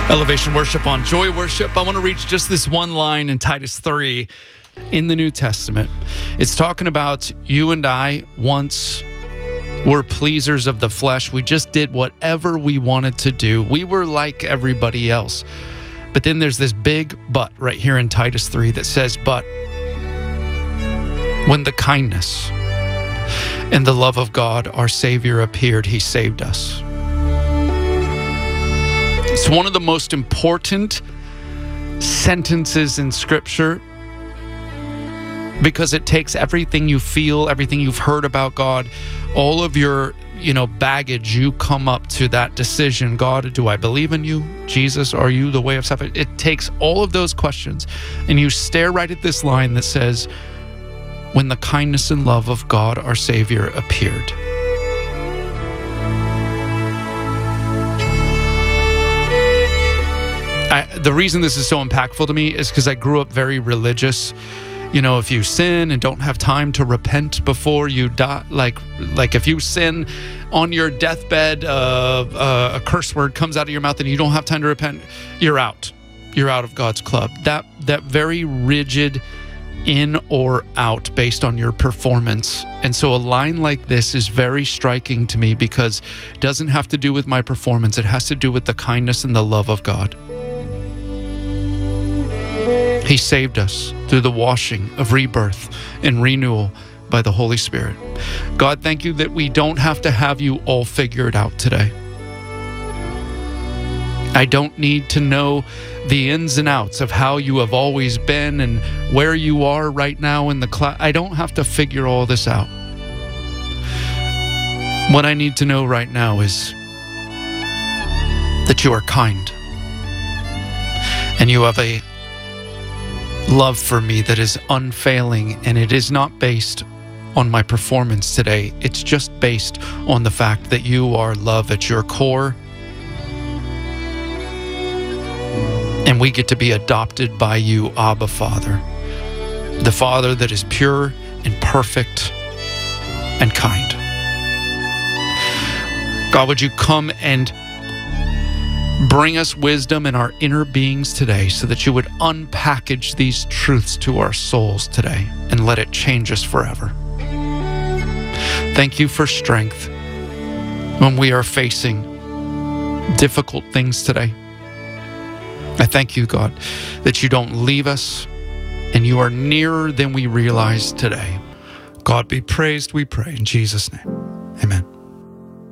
Elevation Worship on Joy Worship. I want to reach just this one line in Titus 3 in the New Testament. It's talking about you and I once were pleasers of the flesh. We just did whatever we wanted to do. We were like everybody else. But then there's this big but right here in Titus 3 that says, but when the kindness and the love of God, our Savior, appeared, he saved us. It's one of the most important sentences in Scripture because it takes everything you feel, everything you've heard about God, all of your, baggage. You come up to that decision. God, do I believe in you? Jesus, are you the way of salvation? It takes all of those questions and you stare right at this line that says, when the kindness and love of God, our Savior, appeared. The reason this is so impactful to me is because I grew up very religious. If you sin and don't have time to repent before you die, like if you sin on your deathbed, a curse word comes out of your mouth and you don't have time to repent, you're out. You're out of God's club. That very rigid in or out based on your performance. And so a line like this is very striking to me because it doesn't have to do with my performance. It has to do with the kindness and the love of God. He saved us through the washing of rebirth and renewal by the Holy Spirit. God, thank you that we don't have to have you all figured out today. I don't need to know the ins and outs of how you have always been and where you are right now in the class. I don't have to figure all this out. What I need to know right now is that you are kind and you have a love for me that is unfailing, and it is not based on my performance today. It's just based on the fact that you are love at your core, and we get to be adopted by you, Abba Father, the Father that is pure and perfect and kind. God, would you come and bring us wisdom in our inner beings today so that you would unpackage these truths to our souls today and let it change us forever. Thank you for strength when we are facing difficult things today. I thank you, God, that you don't leave us and you are nearer than we realize today. God be praised, we pray in Jesus' name.